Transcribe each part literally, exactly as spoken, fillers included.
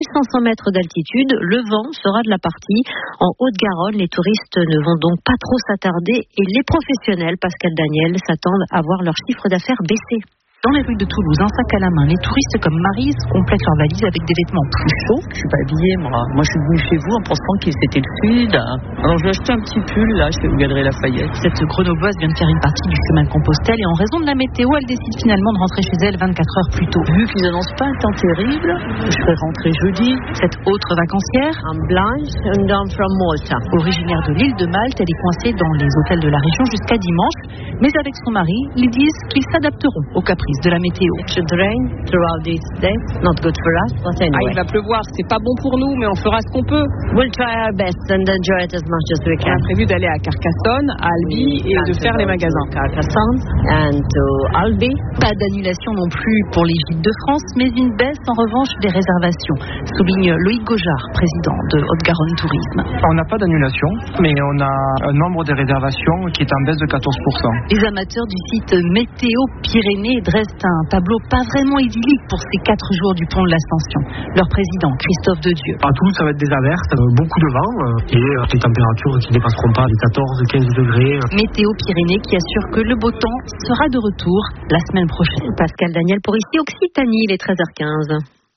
cinq cents mètres d'altitude. Le vent sera de la partie. En Haute-Garonne, les touristes ne vont donc pas trop s'attarder et les professionnels, Pascal Daniel, s'attendent à voir leur chiffre d'affaires baisser. Dans les rues de Toulouse, un sac à la main, les touristes comme Maryse complètent leurs valises avec des vêtements plus chauds. Je suis pas habillée, moi. Moi, je suis venue chez vous en pensant que c'était le sud. Alors, je vais acheter un petit pull, là, chez Galeries Lafayette. Cette grenobloise vient de faire une partie du chemin de Compostelle et en raison de la météo, elle décide finalement de rentrer chez elle vingt-quatre heures plus tôt. Vu qu'ils annoncent pas un temps terrible, je serai rentrée jeudi. Cette autre vacancière, I'm Blanche and I'm from Malta. Originaire de l'île de Malte, elle est coincée dans les hôtels de la région jusqu'à dimanche. Mais avec son mari, ils disent qu'ils s'adapteront aux caprices de la météo. It should rain throughout this day. Not good for us, but anyway. Ah, il va pleuvoir, c'est pas bon pour nous, mais on fera ce qu'on peut. We'll try our best and enjoy it as much as we On can. a prévu d'aller à Carcassonne, à Albi et de faire les magasins. Carcassonne and to Albi. Pas d'annulation non plus pour les gîtes de France, mais une baisse en revanche des réservations, souligne Loïc Gaujard, président de Haute-Garonne Tourisme. On n'a pas d'annulation, mais on a un nombre de réservations qui est en baisse de quatorze pour cent. Les amateurs du site Météo Pyrénées dressent un tableau pas vraiment idyllique pour ces quatre jours du pont de l'Ascension. Leur président, Christophe Dedieu. À Toulouse, ça va être des averses, beaucoup de vent et des températures qui ne dépasseront pas les quatorze à quinze degrés. Météo Pyrénées qui assure que le beau temps sera de retour la semaine prochaine. Pascal Daniel pour ici Occitanie, il est treize heures quinze.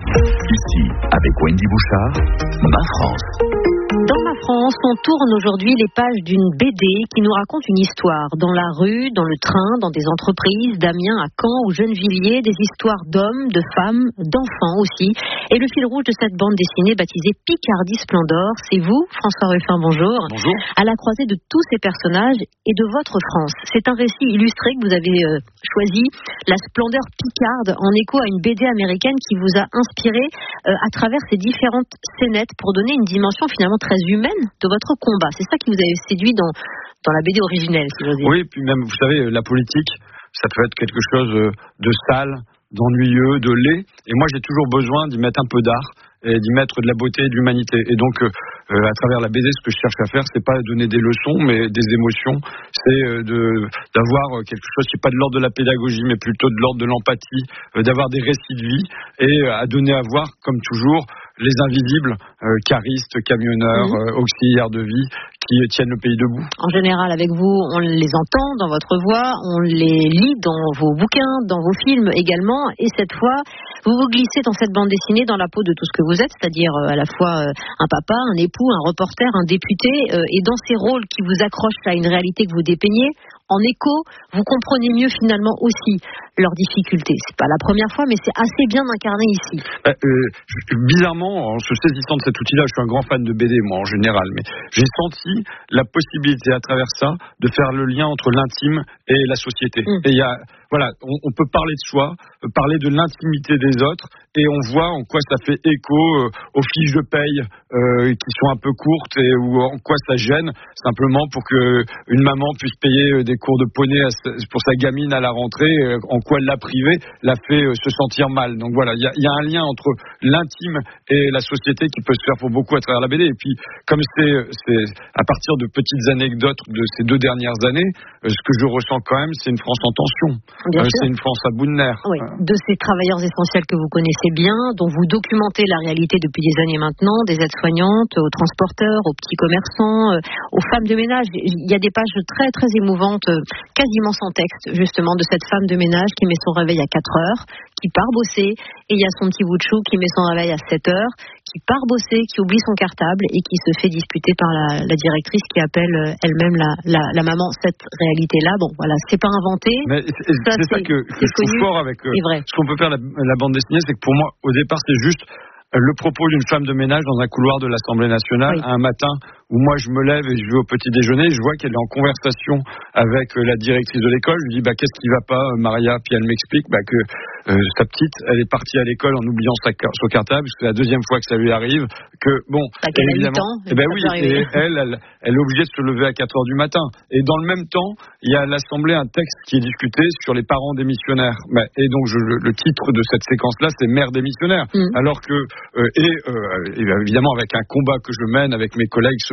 Ici, avec Wendy Bouchard, Ma France. Dans Ma France, on tourne aujourd'hui les pages d'une B D qui nous raconte une histoire. Dans la rue, dans le train, dans des entreprises, d'Amiens à Caen ou Gennevilliers, des histoires d'hommes, de femmes, d'enfants aussi. Et le fil rouge de cette bande dessinée baptisée Picardie Splendor, c'est vous, François Ruffin, bonjour. Bonjour. À la croisée de tous ces personnages et de votre France. C'est un récit illustré que vous avez euh, choisi, La Splendeur Picarde, en écho à une B D américaine qui vous a inspiré euh, à travers ces différentes scénettes pour donner une dimension finalement très humaine de votre combat. C'est ça qui vous avait séduit dans, dans la B D originelle, si j'ose dire. Oui, puis même, vous savez, la politique, ça peut être quelque chose de sale, d'ennuyeux, de laid. Et moi, j'ai toujours besoin d'y mettre un peu d'art et d'y mettre de la beauté et de l'humanité. Et donc, euh, à travers la B D, ce que je cherche à faire, c'est pas donner des leçons, mais des émotions. C'est euh, de, d'avoir quelque chose qui n'est pas de l'ordre de la pédagogie, mais plutôt de l'ordre de l'empathie, euh, d'avoir des récits de vie et euh, à donner à voir, comme toujours, les invisibles, euh, caristes, camionneurs, mmh. euh, auxiliaires de vie, qui tiennent le pays debout. En général, avec vous, on les entend dans votre voix, on les lit dans vos bouquins, dans vos films également, et cette fois, vous vous glissez dans cette bande dessinée dans la peau de tout ce que vous êtes, c'est-à-dire euh, à la fois euh, un papa, un époux, un reporter, un député, euh, et dans ces rôles qui vous accrochent à une réalité que vous dépeignez, en écho, vous comprenez mieux finalement aussi leurs difficultés. C'est pas la première fois, mais c'est assez bien incarné ici. Euh, euh, bizarrement, en se saisissant de cet outil-là, je suis un grand fan de B D, moi, en général, mais j'ai senti la possibilité, à travers ça, de faire le lien entre l'intime et la société. Mmh. Et il y a, voilà, on, on peut parler de soi, parler de l'intimité des autres, et on voit en quoi ça fait écho euh, aux fiches de paye euh, qui sont un peu courtes, et ou en quoi ça gêne, simplement pour que une maman puisse payer des cours de poney à, pour sa gamine à la rentrée, euh, en quoi l'a privée, l'a fait euh, se sentir mal. Donc voilà, il y, y a un lien entre l'intime et la société qui peut se faire pour beaucoup à travers la B D. Et puis, comme c'est, c'est à partir de petites anecdotes de ces deux dernières années, euh, ce que je ressens quand même, c'est une France en tension. Bien euh, sûr. C'est une France à bout de nerfs. Oui, de ces travailleurs essentiels que vous connaissez bien, dont vous documentez la réalité depuis des années maintenant, des aides-soignantes, aux transporteurs, aux petits commerçants, euh, aux femmes de ménage. Il y a des pages très très émouvantes, euh, quasiment sans texte, justement, de cette femme de ménage qui met son réveil à quatre heures, qui part bosser, et il y a son petit bout de chou qui met son réveil à sept heures, qui part bosser, qui oublie son cartable et qui se fait disputer par la, la directrice qui appelle euh, elle-même la, la, la maman. Cette réalité-là, bon, voilà, c'est pas inventé. Mais c'est ça, c'est ça que, que je trouve fort avec euh, ce qu'on peut faire la, la bande dessinée, c'est que pour moi, au départ, c'est juste le propos d'une femme de ménage dans un couloir de l'Assemblée nationale, oui. Un matin où moi je me lève et je vais au petit déjeuner, je vois qu'elle est en conversation avec la directrice de l'école. Je lui dis bah qu'est-ce qui va pas, Maria? Puis elle m'explique bah, que euh, sa petite, elle est partie à l'école en oubliant sa, son cartable, parce que c'est la deuxième fois que ça lui arrive. Que bon, bah, évidemment, et ben oui, et elle, elle, elle est obligée de se lever à quatre heures du matin. Et dans le même temps, il y a à l'Assemblée un texte qui est discuté sur les parents démissionnaires. Bah, et donc je, le titre de cette séquence-là, c'est Mère démissionnaire. Mmh. Alors que euh, et, euh, et évidemment avec un combat que je mène avec mes collègues Sophie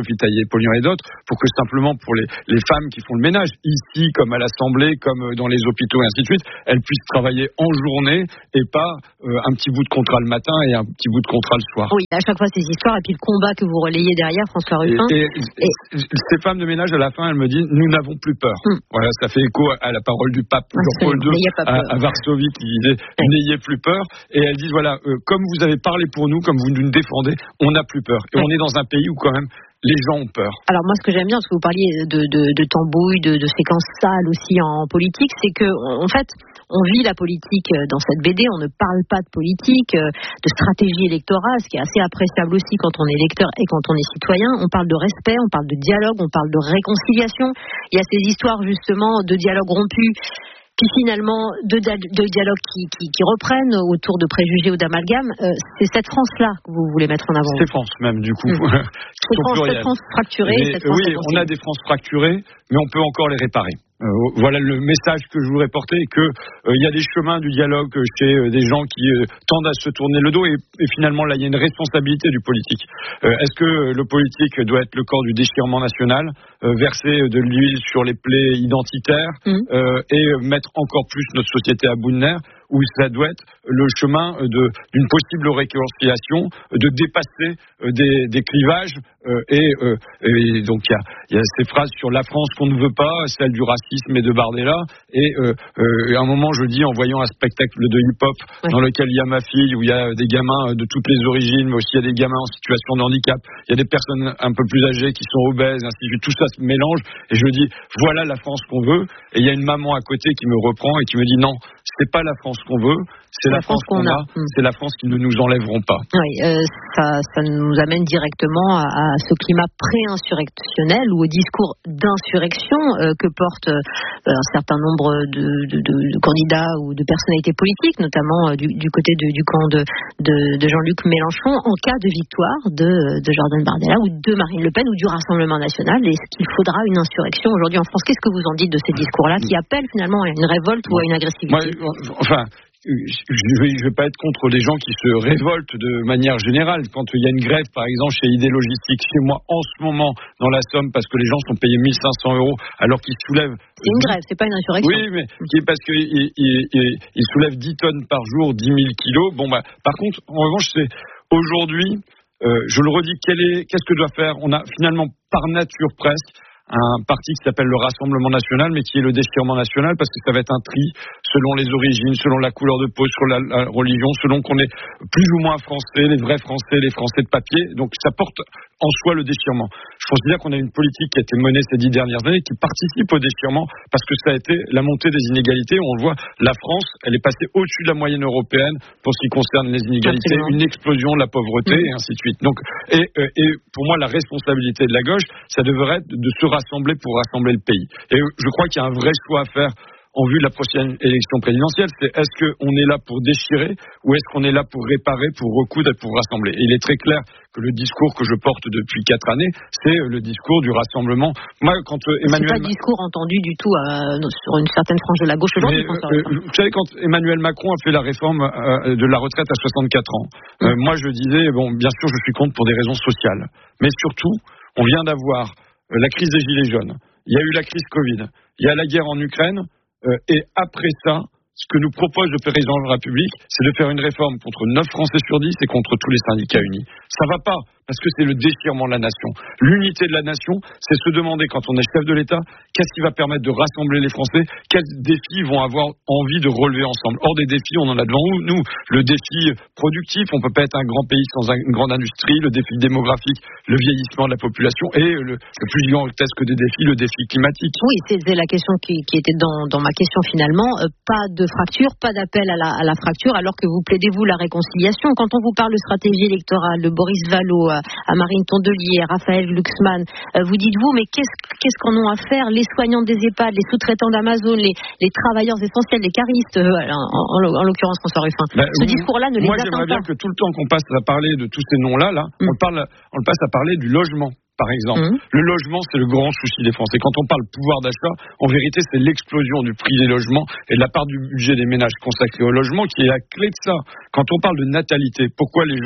Sophie Taillé-Polian et d'autres, pour que simplement pour les, les femmes qui font le ménage, ici comme à l'Assemblée, comme dans les hôpitaux et ainsi de suite, elles puissent travailler en journée et pas euh, un petit bout de contrat le matin et un petit bout de contrat le soir. Oui, à chaque fois ces histoires et puis le combat que vous relayez derrière, François Ruffin. Et, et, et... et ces femmes de ménage, à la fin, elles me disent, nous n'avons plus peur. Hum. Voilà, ça fait écho à la parole du pape Jean-Paul deux à, à Varsovie qui disait, oui. N'ayez plus peur. Et elles disent, voilà, euh, comme vous avez parlé pour nous, comme vous nous défendez, on n'a plus peur. Et oui. On est dans un pays où quand même les gens ont peur. Alors moi, ce que j'aime bien, parce que vous parliez de, de, de tambouille, de, de séquences sales aussi en politique, c'est que en fait, on vit la politique dans cette B D, on ne parle pas de politique, de stratégie électorale, ce qui est assez appréciable aussi quand on est lecteur et quand on est citoyen. On parle de respect, on parle de dialogue, on parle de réconciliation. Il y a ces histoires justement de dialogue rompu, puis finalement de, de dialogue qui, qui, qui reprennent autour de préjugés ou d'amalgames. Euh, c'est cette France-là que vous voulez mettre en avant. C'est France même, du coup. Mmh. C'est France, cette France fracturée. Mais, cette France oui, on a des France fracturées, mais on peut encore les réparer. Euh, voilà le message que je voudrais porter, que il euh, y a des chemins du dialogue chez euh, des gens qui euh, tendent à se tourner le dos et, et finalement là il y a une responsabilité du politique. Euh, est-ce que le politique doit être le corps du déchirement national, euh, verser de l'huile sur les plaies identitaires mmh. euh, et mettre encore plus notre société à bout de nerfs, ou ça doit être le chemin de, d'une possible réconciliation, de dépasser euh, des, des clivages euh, et, euh, et donc il y a, y a ces phrases sur la France qu'on ne veut pas, celle du racisme et de Bardella, et euh, euh, à un moment je dis en voyant un spectacle de hip-hop ouais. dans lequel il y a ma fille, où il y a des gamins de toutes les origines, mais aussi il y a des gamins en situation de handicap, il y a des personnes un peu plus âgées qui sont obèses, ainsi de suite, tout ça se mélange, et je dis voilà la France qu'on veut, et il y a une maman à côté qui me reprend et qui me dit non, c'est pas la France qu'on veut, c'est la, la France qu'on, qu'on a, a. c'est la France qu'ils ne nous enlèveront pas. Oui, euh, ça, ça nous amène directement à, à ce climat pré-insurrectionnel ou au discours d'insurrection euh, que portent euh, un certain nombre de, de, de, de candidats ou de personnalités politiques, notamment euh, du, du côté de, du camp de, de, de Jean-Luc Mélenchon, en cas de victoire de, de Jordan Bardella ou de Marine Le Pen ou du Rassemblement national. Est-ce qu'il faudra une insurrection aujourd'hui en France? Qu'est-ce que vous en dites de ces discours-là qui appellent finalement à une révolte ou à une agressivité? Moi, enfin, je vais, je vais pas être contre les gens qui se révoltent de manière générale. Quand il y a une grève, par exemple, chez I D Logistique, chez moi, en ce moment, dans la Somme, parce que les gens sont payés mille cinq cents euros, alors qu'ils soulèvent... C'est une grève, c'est pas une insurrection. Oui, mais parce qu'ils ils, ils, ils soulèvent dix tonnes par jour, dix mille kilos. Bon, bah, par contre, en revanche, c'est aujourd'hui, euh, je le redis, quel est, qu'est-ce que doit faire? On a finalement, par nature presque, un parti qui s'appelle le Rassemblement national, mais qui est le déchirement national, parce que ça va être un tri selon les origines, selon la couleur de peau, selon la, la religion, selon qu'on est plus ou moins français, les vrais français, les français de papier. Donc ça porte en soi le déchirement. Je considère qu'on a une politique qui a été menée ces dix dernières années, qui participe au déchirement, parce que ça a été la montée des inégalités. On le voit, la France, elle est passée au-dessus de la moyenne européenne pour ce qui concerne les inégalités, absolument. Une explosion de la pauvreté, mmh. et ainsi de suite. Donc, et, et pour moi, la responsabilité de la gauche, ça devrait être de se rassembler pour rassembler le pays. Et je crois qu'il y a un vrai choix à faire en vue de la prochaine élection présidentielle, c'est est-ce qu'on est là pour déchirer ou est-ce qu'on est là pour réparer, pour recoudre et pour rassembler? Et il est très clair que le discours que je porte depuis quatre années, c'est le discours du rassemblement. Moi, quand euh, Emmanuel... C'est pas un discours entendu du tout euh, sur une certaine frange de la gauche aujourd'hui. Euh, vous savez, quand Emmanuel Macron a fait la réforme euh, de la retraite à soixante-quatre ans, euh, mmh. moi je disais, bon, bien sûr je suis contre pour des raisons sociales, mais surtout, on vient d'avoir euh, la crise des Gilets jaunes, il y a eu la crise Covid, il y a la guerre en Ukraine, Euh, et après ça, ce que nous propose le président de la République, c'est de faire une réforme contre neuf Français sur dix et contre tous les syndicats unis. Ça va pas, parce que c'est le déchirement de la nation. L'unité de la nation, c'est se demander, quand on est chef de l'État, qu'est-ce qui va permettre de rassembler les Français, quels défis vont avoir envie de relever ensemble. Or, des défis, on en a devant nous. Le défi productif, on peut pas être un grand pays sans une grande industrie, le défi démographique, le vieillissement de la population, et le, le plus gigantesque des défis, le défi climatique. Oui, c'était la question qui, qui était dans, dans ma question finalement. Euh, pas de fracture, pas d'appel à la, à la fracture, alors que vous plaidez, vous, la réconciliation. Quand on vous parle de stratégie électorale, de Boris Vallaud, à Marine Tondelier, à Raphaël Glucksmann, euh, vous dites-vous, mais qu'est-ce, qu'est-ce qu'en ont à faire les soignants des EHPAD, les sous-traitants d'Amazon, les, les travailleurs essentiels, les caristes, euh, en, en, en l'occurrence François Ruffin. Ben, Ce vous, discours-là ne les moi, atteint pas. Moi, j'aimerais bien que tout le temps qu'on passe à parler de tous ces noms-là, là, mm. on, parle, on passe à parler du logement. Par exemple, mmh. le logement, c'est le grand souci des Français. Quand on parle pouvoir d'achat, en vérité, c'est l'explosion du prix des logements et de la part du budget des ménages consacré au logement qui est la clé de ça. Quand on parle de natalité, pourquoi les gens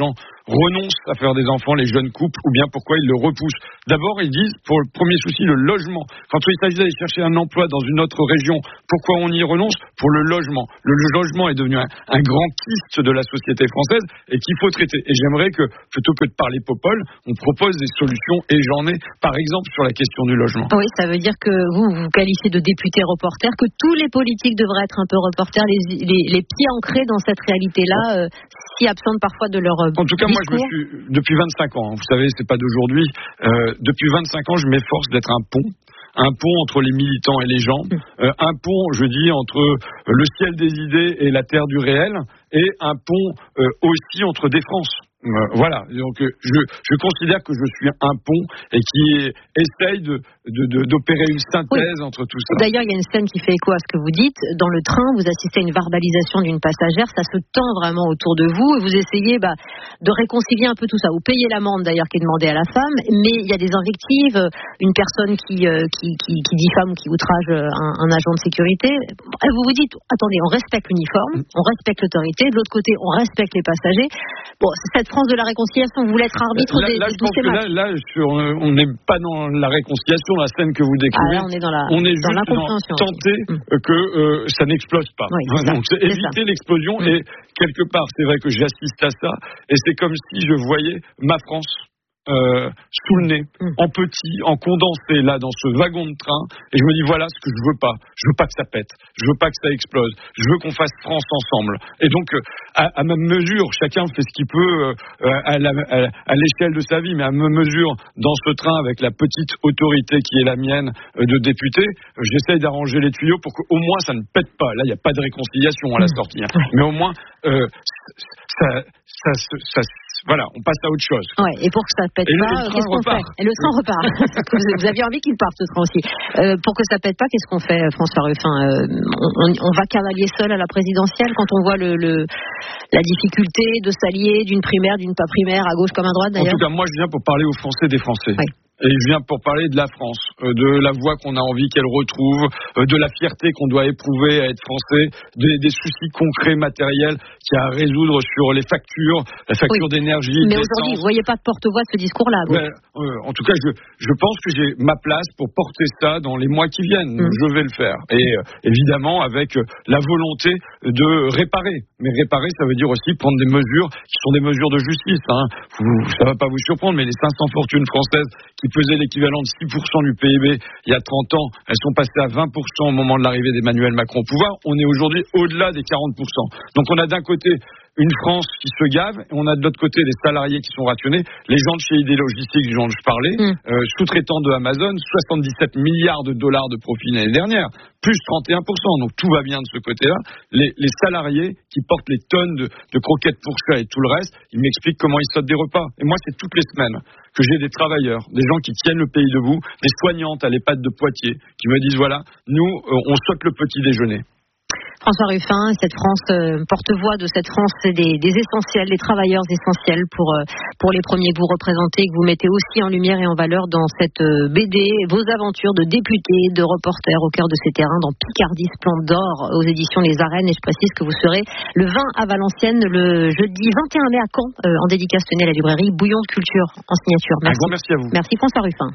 renoncent à faire des enfants, les jeunes couples, ou bien pourquoi ils le repoussent. D'abord, ils disent, pour le premier souci, le logement. Quand il s'agit d'aller chercher un emploi dans une autre région, pourquoi on y renonce? Pour le logement. Le logement est devenu un, un grand kyste de la société française et qu'il faut traiter. Et j'aimerais que, plutôt que de parler popole, on propose des solutions, et j'en ai, par exemple, sur la question du logement. Oui, ça veut dire que vous vous qualifiez de député reporter, que tous les politiques devraient être un peu reporters, les, les, les pieds ancrés dans cette réalité-là, euh, si absente parfois de leur euh, En tout cas, discours. moi, je me suis, depuis vingt-cinq ans, hein, vous savez, c'est pas d'aujourd'hui, euh, depuis vingt-cinq ans, je m'efforce d'être un pont. Un pont entre les militants et les gens, euh, un pont, je dis, entre le ciel des idées et la terre du réel, et un pont euh, aussi entre des Frances. Euh, voilà, donc euh, je, je considère que je suis un pont et qui est, essaye de, de, de, d'opérer une synthèse oui. entre tout ça. D'ailleurs, il y a une scène qui fait écho à ce que vous dites. Dans le train, vous assistez à une verbalisation d'une passagère, ça se tend vraiment autour de vous et vous essayez bah, de réconcilier un peu tout ça. Vous payez l'amende d'ailleurs qui est demandée à la femme, mais il y a des invectives, une personne qui, euh, qui, qui, qui diffame ou qui outrage un, un agent de sécurité. Vous vous dites, attendez, on respecte l'uniforme, on respecte l'autorité, de l'autre côté, on respecte les passagers. Bon, cette France de la réconciliation, vous voulez être arbitre là, des, là, des, je pense que là, là sur, on n'est pas dans la réconciliation, la scène que vous décrivez. Ah, là, on est dans la, on est dans juste l'incompréhension. dans tenter mmh. que euh, ça n'explose pas. Oui, c'est Donc, ça, c'est c'est éviter ça. l'explosion mmh. et quelque part, c'est vrai que j'assiste à ça et c'est comme si je voyais ma France Euh, sous le nez, mmh. en petit, en condensé là dans ce wagon de train, et je me dis voilà ce que je veux pas. Je veux pas que ça pète, je veux pas que ça explose, je veux qu'on fasse France ensemble. Et donc euh, à, à même mesure, chacun fait ce qu'il peut euh, à, la, à, à l'échelle de sa vie, mais à même mesure dans ce train avec la petite autorité qui est la mienne euh, de député, euh, j'essaye d'arranger les tuyaux pour qu'au moins ça ne pète pas. Là il n'y a pas de réconciliation à la sortie, hein. mais au moins euh, ça, ça, ça, ça voilà, on passe à autre chose. Ouais, et pour que ça pète et pas, le, qu'est-ce qu'on fait? Et le train repart. Vous aviez envie qu'il parte, ce train aussi. Euh, pour que ça pète pas, qu'est-ce qu'on fait, François Ruffin? euh, on, on va cavalier seul à la présidentielle quand on voit le, le, la difficulté de s'allier d'une primaire, d'une pas primaire, à gauche comme à droite d'ailleurs? En tout cas, moi je viens pour parler aux Français des Français. Oui. Et je viens pour parler de la France, euh, de la voix qu'on a envie qu'elle retrouve, euh, de la fierté qu'on doit éprouver à être français, des, des soucis concrets, matériels qu'il y a à résoudre sur les factures, la facture oui. d'énergie. Mais aujourd'hui, vous ne voyez pas de porte-voix de ce discours-là. Mais, euh, en tout cas, je, je pense que j'ai ma place pour porter ça dans les mois qui viennent. Mmh. Je vais le faire. Et euh, évidemment, avec euh, la volonté de réparer. Mais réparer, ça veut dire aussi prendre des mesures qui sont des mesures de justice. Hein. Vous, ça ne va pas vous surprendre, mais les cinq cents fortunes françaises qui pesaient l'équivalent de six pour cent du P I B il y a trente ans, elles sont passées à vingt pour cent au moment de l'arrivée d'Emmanuel Macron au pouvoir. On est aujourd'hui au-delà des quarante pour cent. Donc on a d'un côté une France qui se gave, et on a de l'autre côté des salariés qui sont rationnés, les gens de chez I D Logistique dont je parlais, mmh. euh, sous-traitants de Amazon, soixante-dix-sept milliards de dollars de profit l'année dernière, plus trente et un pour cent, donc tout va bien de ce côté-là. Les, les salariés qui portent les tonnes de, de croquettes pour chat et tout le reste, ils m'expliquent comment ils sautent des repas. Et moi, c'est toutes les semaines que j'ai des travailleurs, des gens qui tiennent le pays debout, des soignantes à l'EHPAD de Poitiers, qui me disent, voilà, nous, euh, on saute le petit déjeuner. François Ruffin, cette France, euh, porte-voix de cette France, c'est des, des essentiels, des travailleurs essentiels pour, euh, pour les premiers que vous représentez, que vous mettez aussi en lumière et en valeur dans cette euh, B D, vos aventures de députés, de reporters au cœur de ces terrains, dans Picardie Splendor, aux éditions Les Arènes. Et je précise que vous serez le vingt à Valenciennes, le jeudi vingt et un mai à Caen, euh, en dédicace tenue à la librairie Bouillon de Culture, en signature. Merci. Un grand merci à vous. Merci François Ruffin.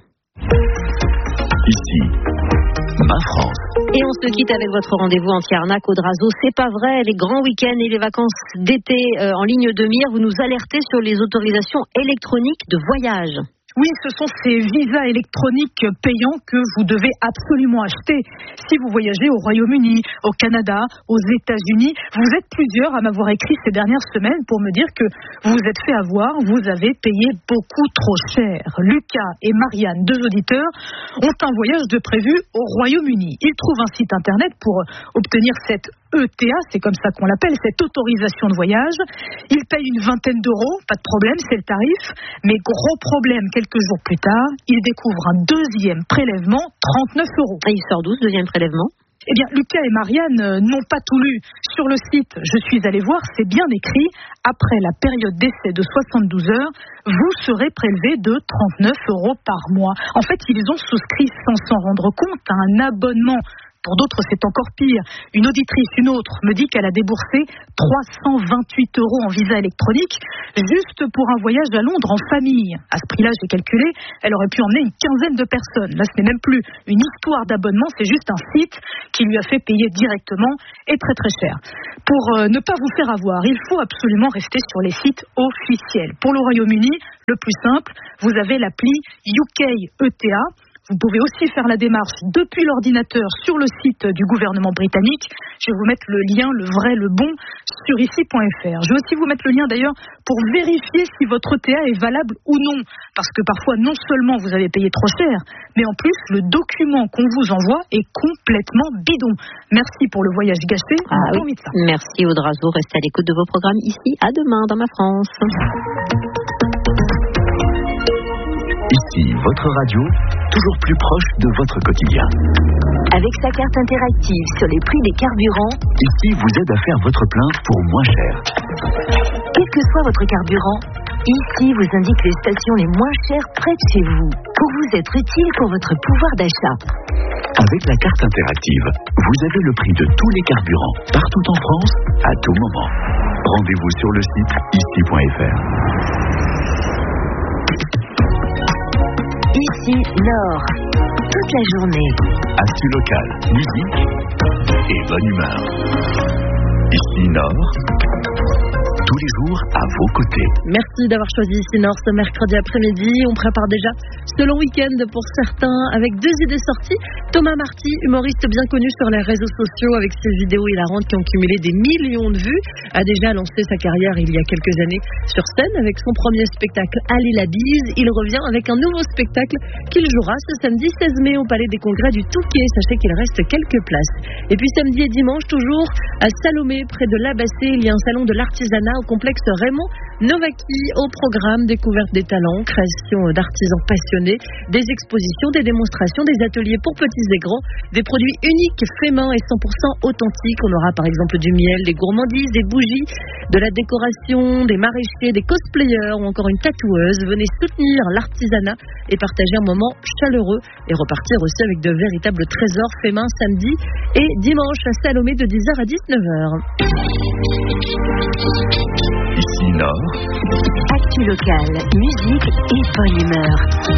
Ici, ma France. Et on se quitte avec votre rendez-vous anti-arnaque au Drazo. C'est pas vrai, les grands week-ends et les vacances d'été euh, en ligne de mire, vous nous alertez sur les autorisations électroniques de voyage. Oui, ce sont ces visas électroniques payants que vous devez absolument acheter. Si vous voyagez au Royaume-Uni, au Canada, aux États-Unis, vous êtes plusieurs à m'avoir écrit ces dernières semaines pour me dire que vous vous êtes fait avoir, vous avez payé beaucoup trop cher. Lucas et Marianne, deux auditeurs, ont un voyage de prévu au Royaume-Uni. Ils trouvent un site internet pour obtenir cette E T A, c'est comme ça qu'on l'appelle, cette autorisation de voyage. Ils payent une vingtaine d'euros, pas de problème, c'est le tarif. Mais gros problème, quelques jours plus tard, ils découvrent un deuxième prélèvement, trente-neuf euros. Et il sort d'où ce deuxième prélèvement ? Eh bien, Lucas et Marianne n'ont pas tout lu. Sur le site, je suis allée voir, c'est bien écrit. Après la période d'essai de soixante-douze heures, vous serez prélevé de trente-neuf euros par mois. En fait, ils ont souscrit sans s'en rendre compte à un abonnement Pour d'autres, c'est encore pire. Une auditrice, une autre, me dit qu'elle a déboursé trois cent vingt-huit euros en visa électronique juste pour un voyage à Londres en famille. À ce prix-là, j'ai calculé, elle aurait pu emmener une quinzaine de personnes. Là, ce n'est même plus une histoire d'abonnement, c'est juste un site qui lui a fait payer directement et très très cher. Pour euh, ne pas vous faire avoir, il faut absolument rester sur les sites officiels. Pour le Royaume-Uni, le plus simple, vous avez l'appli U K E T A. Vous pouvez aussi faire la démarche depuis l'ordinateur sur le site du gouvernement britannique. Je vais vous mettre le lien, le vrai, le bon, sur ici point f r. Je vais aussi vous mettre le lien d'ailleurs pour vérifier si votre T A est valable ou non. Parce que parfois, non seulement vous avez payé trop cher, mais en plus, le document qu'on vous envoie est complètement bidon. Merci pour le voyage gâché. Ah, oui. Merci Audrazo. Restez à l'écoute de vos programmes ici. À demain dans ma France. Ici, votre radio, toujours plus proche de votre quotidien. Avec sa carte interactive sur les prix des carburants, Ici vous aide à faire votre plein pour moins cher. Quel que soit votre carburant, Ici vous indique les stations les moins chères près de chez vous, pour vous être utile pour votre pouvoir d'achat. Avec la carte interactive, vous avez le prix de tous les carburants, partout en France, à tout moment. Rendez-vous sur le site ici point f r. Ici Nord, toute la journée. Actu local, musique et bonne humeur. Ici Nord, tous les jours à vos côtés. Merci d'avoir choisi Ici Nord ce mercredi après-midi. On prépare déjà ce long week-end pour certains avec deux idées sorties. Thomas Marty, humoriste bien connu sur les réseaux sociaux avec ses vidéos hilarantes qui ont cumulé des millions de vues, a déjà lancé sa carrière il y a quelques années sur scène avec son premier spectacle Ali la bise. Il revient avec un nouveau spectacle qu'il jouera ce samedi seize mai au Palais des Congrès du Touquet. Sachez qu'il reste quelques places. Et puis samedi et dimanche, toujours à Salomé, près de l'Abassé, il y a un salon de l'artisanat au complexe Raymond Novaki. Au programme, découverte des talents, création d'artisans passionnés, des expositions, des démonstrations, des ateliers pour petits et grands, des produits uniques, faits main et cent pour cent authentiques. On aura par exemple du miel, des gourmandises, des bougies, de la décoration, des maraîchers, des cosplayers ou encore une tatoueuse. Venez soutenir l'artisanat et partager un moment chaleureux et repartir aussi avec de véritables trésors faits main samedi et dimanche à Salomé de dix heures à dix-neuf heures. Ici Nord. Actu locale, musique et bonne humeur.